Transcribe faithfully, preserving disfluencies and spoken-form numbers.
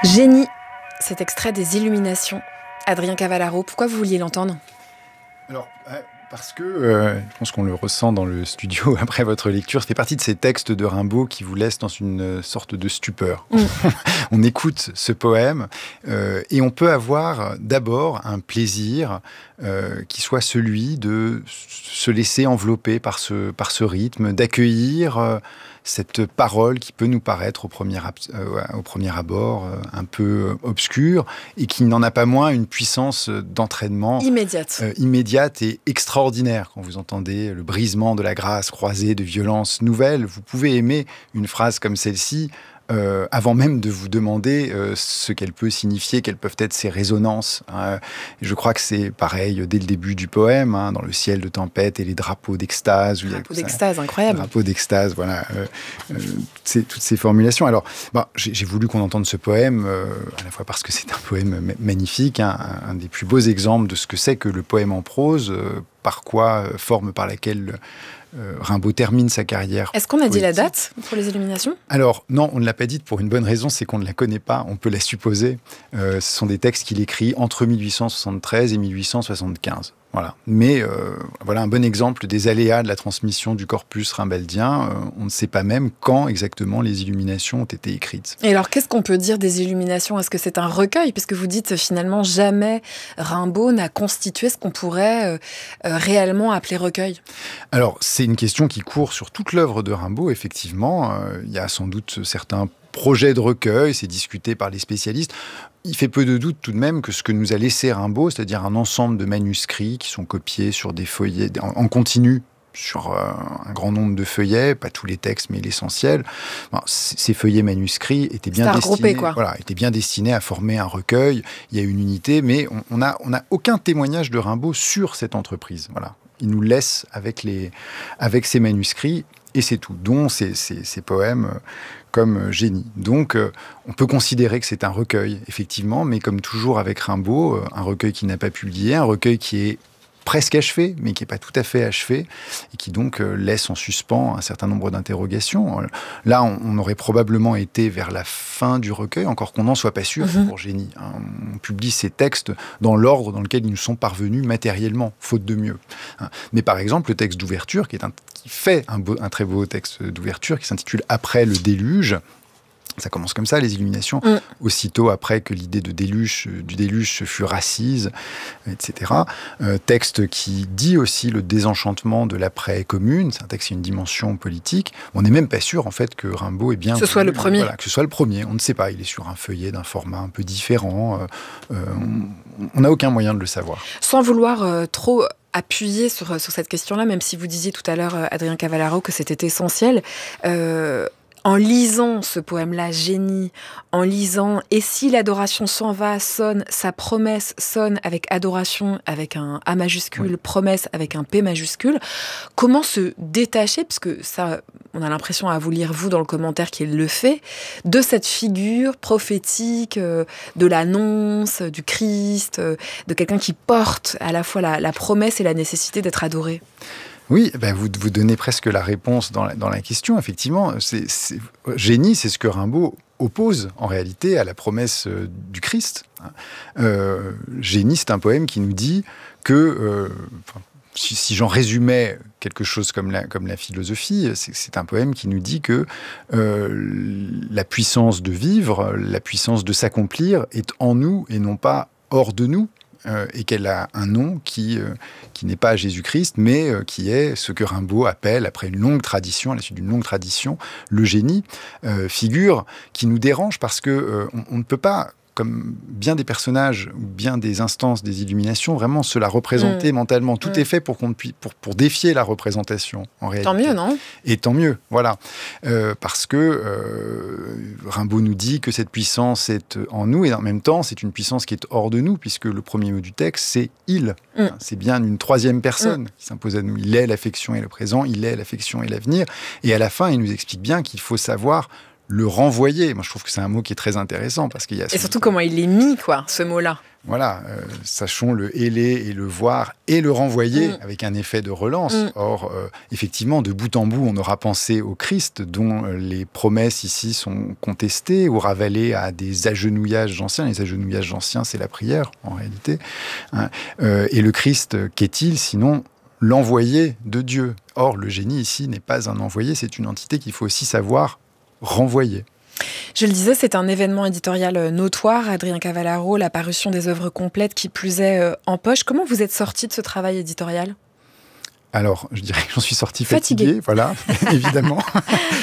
Génie, cet extrait des Illuminations. Adrien Cavallaro, pourquoi vous vouliez l'entendre ? Alors, euh, parce que euh, je pense qu'on le ressent dans le studio après votre lecture, ça fait partie de ces textes de Rimbaud qui vous laissent dans une sorte de stupeur. Mm. On écoute ce poème euh, et on peut avoir d'abord un plaisir euh, qui soit celui de se laisser envelopper par ce, par ce rythme, d'accueillir euh, cette parole qui peut nous paraître au premier, euh, au premier abord euh, un peu obscure et qui n'en a pas moins une puissance d'entraînement immédiate, euh, immédiate et extraordinaire. Quand vous entendez le brisement de la grâce croisé de violences nouvelles, vous pouvez aimer une phrase comme celle-ci Euh, avant même de vous demander euh, ce qu'elle peut signifier, quelles peuvent être ses résonances. Hein. Je crois que c'est pareil dès le début du poème, hein, dans le ciel de tempête et les drapeaux d'extase. Drapeaux d'extase, incroyable. Drapeaux d'extase, voilà. Euh, euh, toutes, toutes ces formulations. Alors, bah, j'ai, j'ai voulu qu'on entende ce poème, euh, à la fois parce que c'est un poème ma- magnifique, hein, un, un des plus beaux exemples de ce que c'est que le poème en prose, euh, par quoi, euh, forme par laquelle Euh, Rimbaud termine sa carrière. Est-ce qu'on a poétique. dit la date pour les Illuminations ? Alors, non, on ne l'a pas dite pour une bonne raison, c'est qu'on ne la connaît pas, on peut la supposer. Euh, ce sont des textes qu'il écrit entre mille huit cent soixante-treize et mille huit cent soixante-quinze. Voilà. Mais euh, voilà un bon exemple des aléas de la transmission du corpus rimbaldien. Euh, on ne sait pas même quand exactement les Illuminations ont été écrites. Et alors, qu'est-ce qu'on peut dire des Illuminations ? Est-ce que c'est un recueil ? Puisque vous dites finalement jamais Rimbaud n'a constitué ce qu'on pourrait euh, euh, réellement appeler recueil. Alors, c'est une question qui court sur toute l'œuvre de Rimbaud, effectivement. Euh, il y a sans doute certains projets de recueil, c'est discuté par les spécialistes. Il fait peu de doute tout de même que ce que nous a laissé Rimbaud, c'est-à-dire un ensemble de manuscrits qui sont copiés sur des feuillets en, en continu, sur euh, un grand nombre de feuillets, pas tous les textes, mais l'essentiel. Bon, c- ces feuillets manuscrits étaient bien, destinés, quoi. Voilà, étaient bien destinés à former un recueil. Il y a une unité, mais on n'a on a aucun témoignage de Rimbaud sur cette entreprise. Voilà. Il nous laisse avec, les, avec ces manuscrits, et c'est tout, dont ces, ces, ces poèmes euh, comme euh, Génie. Donc, euh, on peut considérer que c'est un recueil, effectivement, mais comme toujours avec Rimbaud, euh, un recueil qui n'a pas publié, un recueil qui est presque achevé, mais qui n'est pas tout à fait achevé, et qui donc euh, laisse en suspens un certain nombre d'interrogations. Là, on, on aurait probablement été vers la fin du recueil, encore qu'on n'en soit pas sûr mm-hmm. pour Génie. Hein. On publie ces textes dans l'ordre dans lequel ils nous sont parvenus matériellement, faute de mieux. Hein. Mais par exemple, le texte d'ouverture, qui, est un, qui fait un, beau, un très beau texte d'ouverture, qui s'intitule « Après le déluge », ça commence comme ça, les Illuminations, mm. aussitôt après que l'idée de déluge, du déluge fut rassise, et cetera. Euh, texte qui dit aussi le désenchantement de l'après-commune, c'est un texte qui a une dimension politique. On n'est même pas sûr, en fait, que Rimbaud est bien... Que ce soit le premier. Voilà, que ce soit le premier, on ne sait pas. Il est sur un feuillet d'un format un peu différent. Euh, euh, on n'a aucun moyen de le savoir. Sans vouloir euh, trop... appuyer sur, sur cette question-là, même si vous disiez tout à l'heure, Adrien Cavallaro, que c'était essentiel... Euh, En lisant ce poème-là, Génie, en lisant « Et si l'adoration s'en va, sonne, sa promesse sonne avec adoration, avec un A majuscule, oui. promesse avec un P majuscule », comment se détacher, parce que ça, on a l'impression à vous lire, vous, dans le commentaire qu'il le fait, de cette figure prophétique, euh, de l'annonce, du Christ, euh, de quelqu'un qui porte à la fois la, la promesse et la nécessité d'être adoré ? Oui, ben vous, vous donnez presque la réponse dans la, dans la question, effectivement. C'est, c'est, Génie, c'est ce que Rimbaud oppose, en réalité, à la promesse euh, du Christ. Euh, Génie, c'est un poème qui nous dit que, euh, si, si j'en résumais quelque chose comme la, comme la philosophie, c'est, c'est un poème qui nous dit que euh, la puissance de vivre, la puissance de s'accomplir est en nous et non pas hors de nous. Euh, et qu'elle a un nom qui, euh, qui n'est pas Jésus-Christ, mais euh, qui est ce que Rimbaud appelle, après une longue tradition, à la suite d'une longue tradition, le génie, euh, figure qui nous dérange parce que euh, on, on ne peut pas, comme bien des personnages ou bien des instances des Illuminations, vraiment se la représenter mmh. mentalement. Tout mmh. est fait pour, qu'on puisse, pour, pour défier la représentation, en réalité. Tant mieux, non ? Et tant mieux, voilà. Euh, parce que euh, Rimbaud nous dit que cette puissance est en nous, et en même temps, c'est une puissance qui est hors de nous, puisque le premier mot du texte, c'est « il mmh. ». C'est bien une troisième personne mmh. qui s'impose à nous. Il est l'affection et le présent, il est l'affection et l'avenir. Et à la fin, il nous explique bien qu'il faut savoir le renvoyer. Moi, je trouve que c'est un mot qui est très intéressant parce qu'il y a et surtout comment il est mis, quoi, ce mot-là. Voilà, euh, sachons le héler et le voir et le renvoyer Mm. avec un effet de relance. Mm. Or, euh, effectivement, de bout en bout, on aura pensé au Christ, dont euh, les promesses ici sont contestées ou ravalées à des agenouillages anciens. Les agenouillages anciens, c'est la prière, en réalité. Hein. Euh, et le Christ, qu'est-il sinon l'envoyé de Dieu? Or, le génie ici n'est pas un envoyé, c'est une entité qu'il faut aussi savoir renvoyer. Je le disais, c'est un événement éditorial notoire, Adrien Cavallaro, la parution des œuvres complètes qui plus est euh, en poche. Comment vous êtes sorti de ce travail éditorial ? Alors, je dirais que j'en suis sorti fatigué, Fatigué. voilà, évidemment.